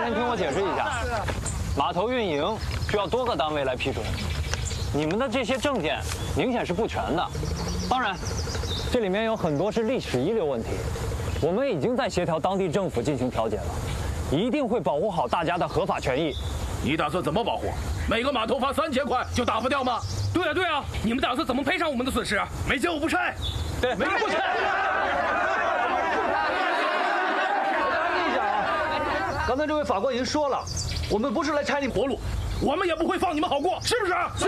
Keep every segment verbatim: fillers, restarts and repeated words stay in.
先听我解释一下，码头运营需要多个单位来批准，你们的这些证件明显是不全的。当然，这里面有很多是历史遗留问题，我们已经在协调当地政府进行调解了，一定会保护好大家的合法权益。 你打算怎么保护？每个码头罚三千块就打不掉吗？ 对啊对啊，你们打算怎么赔偿我们的损失？ 没见我不拆。 对， 没不拆。 刚才这位法官已经说了，我们不是来拆你活路， 我们也不会放你们好过，是不是？是。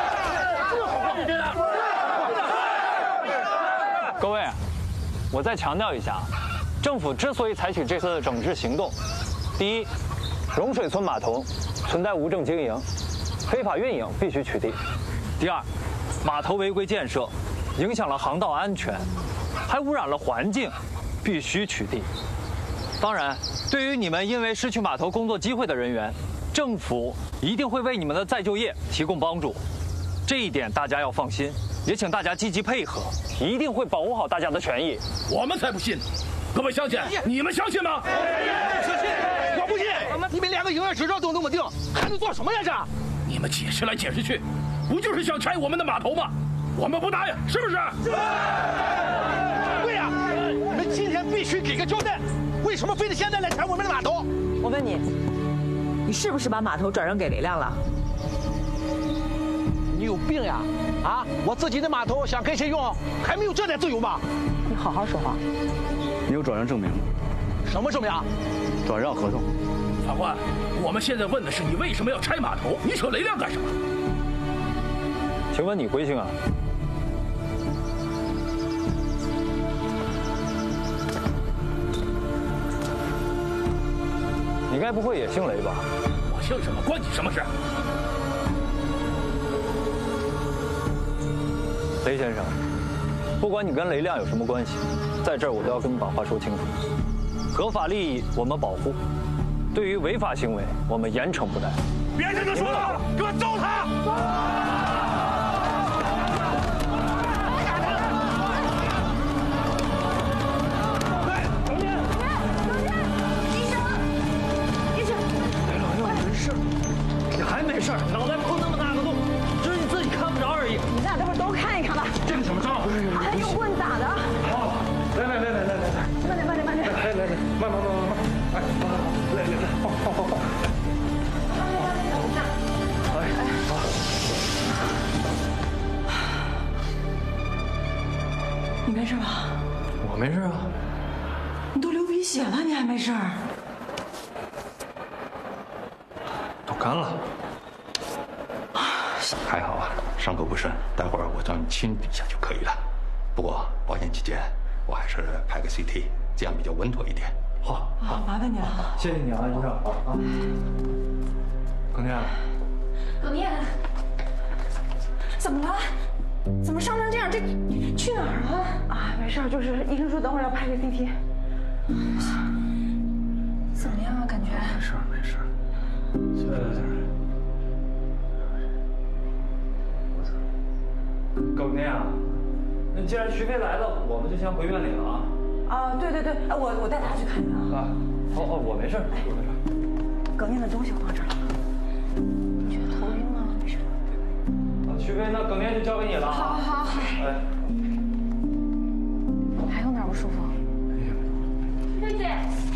各位，我再强调一下，政府之所以采取这次的整治行动，第一，融水村码头存在无证经营，非法运营必须取缔；第二，码头违规建设影响了航道安全，还污染了环境，必须取缔。当然，对于你们因为失去码头工作机会的人员，政府一定会为你们的再就业提供帮助，这一点大家要放心，也请大家积极配合，一定会保护好大家的权益。 我们才不信！各位相信？你们相信吗？ 相信！我不信！你们连个营业执照都那么定，还能做什么呀？这？ 你们解释来解释去，不就是想拆我们的码头吗？我们不答应，是不是？ 对呀，你们今天必须给个交代。为什么非得现在来拆我们的码头？ 我问你，你是不是把码头转让给雷亮了？ 你有病呀！啊，我自己的码头想给谁用，还没有这点自由吗？ 你好好说话。 你有转让证明吗？ 什么证明？ 转让合同。 法官，我们现在问的是你为什么要拆码头？你扯雷亮干什么？ 请问你贵姓啊？你该不会也姓雷吧？ 我姓什么关你什么事？ 雷先生，不管你跟雷亮有什么关系，在这儿我都要跟你把话说清楚。合法利益我们保护，对于违法行为我们严惩不贷。 别跟他说了，给我揍他！ 没事，脑袋碰那么大个洞，只是你自己看不着而已。 你们俩待会儿都看一看吧。 这个怎么着？ 还用问咋的？ 好，来来来来来来来， 慢点慢点慢点。 来来来，慢慢慢慢慢，哎，好好好，来来来，放放放放。哎，好。 你没事吧？ 我没事啊。 你都流鼻血了，你还没事？ 都干了。还好啊，伤口不深，待会儿我找你清理一下就可以了。不过保险起见，我还是拍个 C T， 这样比较稳妥一点。 好，好，麻烦你了。 谢谢你啊，医生。啊，耿念， 耿念，怎么了？怎么伤成这样？这去哪儿了？ 啊，没事，就是医生说等会儿要拍个 C T。 怎么样啊？感觉？ 没事没事。谢谢。 耿念啊，那既然徐飞来了，我们就先回院里了啊。 啊，对对对，我我带他去看你啊。 啊，哦哦，我没事，我没事。 耿念的东西放这儿了。 你觉得头晕吗？没事。 啊，徐飞，那耿念就交给你了。 好好好。 哎。 还有哪儿不舒服？ 菲姐。